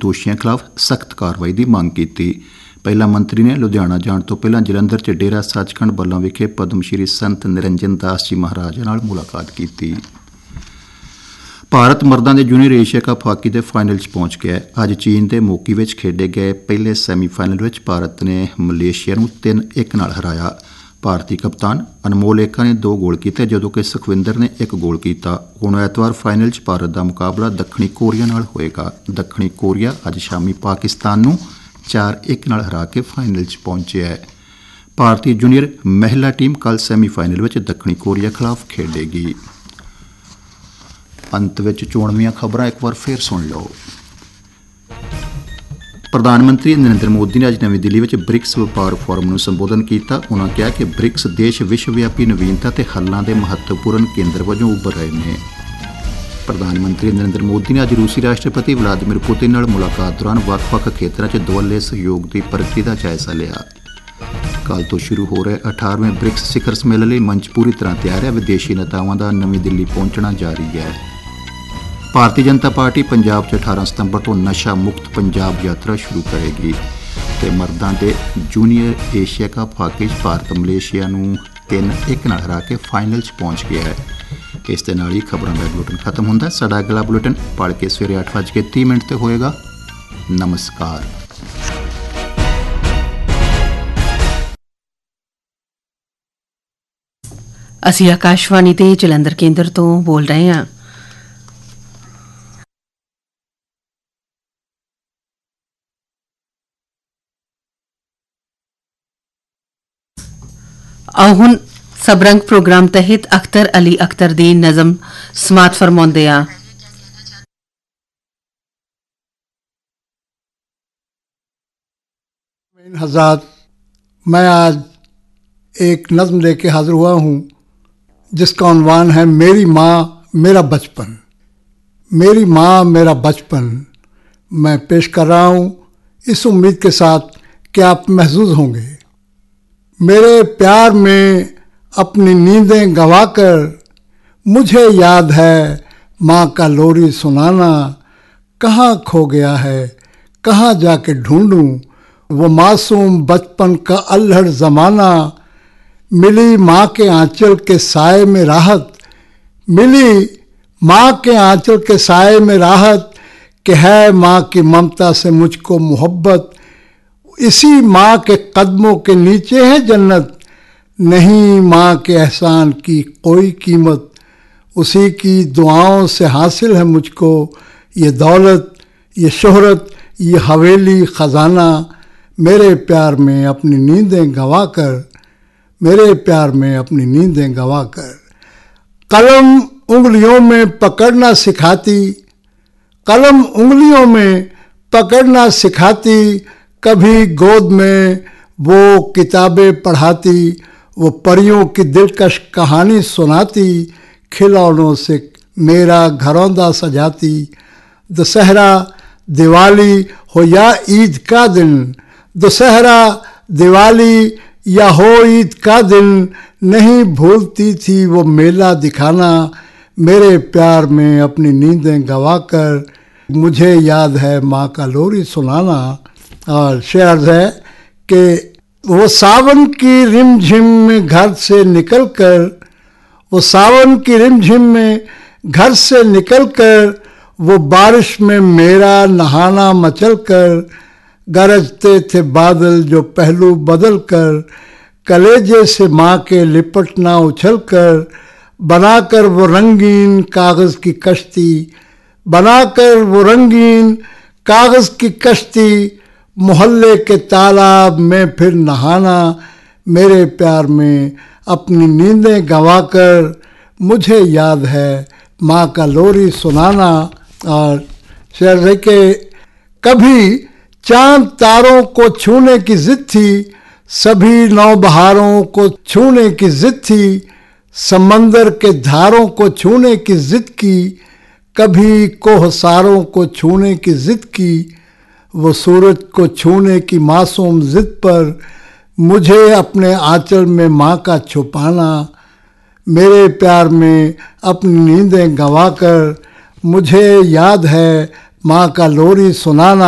दोषियों खिलाफ सख्त कार्रवाई की मांग की। ਪਹਿਲਾਂ ਮੰਤਰੀ ਨੇ ਲੁਧਿਆਣਾ ਜਾਣ ਤੋਂ ਪਹਿਲਾਂ ਜਲੰਧਰ 'ਚ ਡੇਰਾ ਸੱਚਖੰਡ ਬੱਲਾਂ ਵਿਖੇ ਪਦਮ ਸ਼੍ਰੀ ਸੰਤ ਨਿਰੰਜਨ ਦਾਸ ਜੀ ਮਹਾਰਾਜ ਨਾਲ ਮੁਲਾਕਾਤ ਕੀਤੀ। ਭਾਰਤ ਮਰਦਾਂ ਦੇ ਜੂਨੀਅਰ ਏਸ਼ੀਆ ਕੱਪ ਹਾਕੀ ਦੇ ਫਾਈਨਲ 'ਚ ਪਹੁੰਚ ਗਿਆ ਹੈ। ਅੱਜ ਚੀਨ ਦੇ ਮੋਕੀ ਵਿੱਚ ਖੇਡੇ ਗਏ ਪਹਿਲੇ ਸੈਮੀਫਾਈਨਲ ਵਿੱਚ ਭਾਰਤ ਨੇ ਮਲੇਸ਼ੀਆ ਨੂੰ 3-1 ਨਾਲ ਹਰਾਇਆ। ਭਾਰਤੀ ਕਪਤਾਨ ਅਨਮੋਲ ਏਕਾ ਨੇ 2 ਗੋਲ ਕੀਤੇ ਜਦੋਂ ਕਿ ਸੁਖਵਿੰਦਰ ਨੇ 1 ਗੋਲ ਕੀਤਾ। ਹੁਣ ਐਤਵਾਰ ਫਾਈਨਲ 'ਚ ਭਾਰਤ ਦਾ ਮੁਕਾਬਲਾ ਦੱਖਣੀ ਕੋਰੀਆ ਨਾਲ ਹੋਏਗਾ। ਦੱਖਣੀ ਕੋਰੀਆ ਅੱਜ ਸ਼ਾਮੀ ਪਾਕਿਸਤਾਨ ਨੂੰ 4-1 ਨਾਲ ਹਰਾ ਕੇ ਫਾਈਨਲ 'ਚ ਪਹੁੰਚਿਆ ਹੈ। ਭਾਰਤੀ ਜੂਨੀਅਰ ਮਹਿਲਾ ਟੀਮ ਕੱਲ੍ਹ ਸੈਮੀਫਾਈਨਲ ਵਿੱਚ ਦੱਖਣੀ ਕੋਰੀਆ ਖਿਲਾਫ ਖੇਡੇਗੀ। ਅੰਤ ਵਿੱਚ ਚੋਣਵੀਆਂ ਖਬਰਾਂ ਇੱਕ ਵਾਰ ਫਿਰ ਸੁਣ ਲਓ। ਪ੍ਰਧਾਨ ਮੰਤਰੀ ਨਰਿੰਦਰ ਮੋਦੀ ਨੇ ਅੱਜ ਨਵੀਂ ਦਿੱਲੀ ਵਿੱਚ ਬ੍ਰਿਕਸ ਵਪਾਰ ਫੋਰਮ ਨੂੰ ਸੰਬੋਧਨ ਕੀਤਾ। ਉਨ੍ਹਾਂ ਕਿਹਾ ਕਿ ਬ੍ਰਿਕਸ ਦੇਸ਼ ਵਿਸ਼ਵ ਵਿਆਪੀ ਨਵੀਨਤਾ ਅਤੇ ਹੱਲਾਂ ਦੇ ਮਹੱਤਵਪੂਰਨ ਕੇਂਦਰ ਵਜੋਂ ਉੱਭਰ ਰਹੇ ਨੇ। ਪ੍ਰਧਾਨ ਮੰਤਰੀ ਨਰਿੰਦਰ ਮੋਦੀ ਨੇ ਅੱਜ ਰੂਸੀ ਰਾਸ਼ਟਰਪਤੀ ਵਲਾਦੀਮੀਰ ਪੁਤਿਨ ਨਾਲ ਮੁਲਾਕਾਤ ਦੌਰਾਨ ਵੱਖ-ਵੱਖ ਖੇਤਰਾਂ 'ਚ ਦੁਵੱਲੇ ਸਹਿਯੋਗ ਦੀ ਪ੍ਰਗਤੀ ਦਾ ਜਾਇਜ਼ਾ ਲਿਆ। ਕੱਲ੍ਹ ਤੋਂ ਸ਼ੁਰੂ ਹੋ ਰਹੇ 18ਵੇਂ ਬ੍ਰਿਕਸ ਸਿਖਰ ਸੰਮੇਲਨ ਲਈ ਮੰਚ ਪੂਰੀ ਤਰ੍ਹਾਂ ਤਿਆਰ ਹੈ। ਵਿਦੇਸ਼ੀ ਨੇਤਾਵਾਂ ਦਾ ਨਵੀਂ ਦਿੱਲੀ ਪਹੁੰਚਣਾ ਜਾਰੀ ਹੈ। ਭਾਰਤੀ ਜਨਤਾ ਪਾਰਟੀ ਪੰਜਾਬ 'ਚ 18 ਸਤੰਬਰ ਤੋਂ ਨਸ਼ਾ ਮੁਕਤ ਪੰਜਾਬ ਯਾਤਰਾ ਸ਼ੁਰੂ ਕਰੇਗੀ। ਅਤੇ ਮਰਦਾਂ ਦੇ ਜੂਨੀਅਰ ਏਸ਼ੀਆ ਕੱਪ ਹਾਕੀ 'ਚ ਭਾਰਤ ਮਲੇਸ਼ੀਆ ਨੂੰ 3-1 ਨਾਲ ਹਰਾ ਕੇ ਫਾਈਨਲ 'ਚ ਪਹੁੰਚ ਗਿਆ ਹੈ। ਇਸ ਦੇ ਨਾਲ ਹੀ ਖਬਰਾਂ ਦਾ ਬੁਲੇਟਿਨ ਖਤਮ ਹੁੰਦਾ। ਸਾਡਾ ਅਗਲਾ ਬੁਲੇਟਿਨ ਪੜ੍ਹ ਕੇ ਸਵੇਰੇ 8:30 ਤੇ ਹੋਏਗਾ। ਨਮਸਕਾਰ। ਅਸੀਂ ਆਕਾਸ਼ਵਾਣੀ ਦੇ ਜਲੰਧਰ ਕੇਂਦਰ ਤੋਂ ਬੋਲ ਰਹੇ ਹਾਂ। ਆਓ ਹੁਣ सबरंग प्रोग्राम तहत अख्तर अली अख्तर दी नज़म समात फरमाउंदे आ। हज़रात, मैं आज एक नज़म लेके हाजिर हुआ हूँ जिसका उन्वान है मेरी माँ मेरा बचपन। मेरी माँ मेरा बचपन मैं पेश कर रहा हूँ इस उम्मीद के साथ कि आप महसूस होंगे। मेरे प्यार में अपनी नींदें गंवाकर मुझे याद है माँ का लोरी सुनाना। कहाँ खो गया है कहाँ जाके ढूंढूं वो मासूम बचपन का अल्हड़ ज़माना। मिली माँ के आंचल के साए में राहत, मिली माँ के आंचल के साए में राहत कि है माँ की ममता से मुझको मोहब्बत। इसी माँ के कदमों के नीचे है जन्नत, नहीं माँ के एहसान की कोई कीमत। उसी की दुआओं से हासिल है मुझको ये दौलत ये शोहरत ये हवेली ख़जाना। मेरे प्यार में अपनी नींदें गंवा कर, मेरे प्यार में अपनी नींदें गंवा कर। कलम उंगलियों में पकड़ना सिखाती, कलम उंगलियों में पकड़ना सिखाती। कभी गोद में वो किताबें पढ़ाती, वो परियों की दिलकश कहानी सुनाती। खिलौनों से मेरा घरौंदा सजाती। दशहरा दिवाली हो या ईद का दिन, दशहरा दिवाली या हो ईद का दिन, नहीं भूलती थी वो मेला दिखाना। मेरे प्यार में अपनी नींदें गंवा कर मुझे याद है माँ का लोरी सुनाना। और शेर है कि वो सावन की रिमझिम में घर से निकल कर, वो सावन की रिमझिम में घर से निकल कर, वो बारिश में मेरा नहाना मचल कर। गरजते थे बादल जो पहलू बदल कर, कलेजे से माँ के लिपटना उछल कर। बनाकर वो रंगीन कागज़ की कश्ती, बनाकर वो रंगीन कागज़ की कश्ती। मोहल्ले के तालाब में फिर नहाना। मेरे प्यार में अपनी नींदें गंवाकर मुझे याद है माँ का लोरी सुनाना। और शेर है कि कभी चांद तारों को छूने की जिद थी, सभी नौबहारों को छूने की जिद थी। समंदर के धारों को छूने की जिद की, कभी कोहसारों को छूने की जिद की। वो सूरज को छूने की मासूम जिद पर मुझे अपने आंचल में माँ का छुपाना। मेरे प्यार में अपनी नींदें गंवाकर मुझे याद है माँ का लोरी सुनाना।